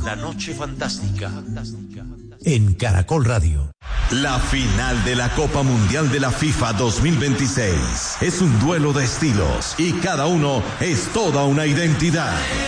La noche fantástica. En Caracol Radio. La final de la Copa Mundial de la FIFA 2026 es un duelo de estilos y cada uno es toda una identidad.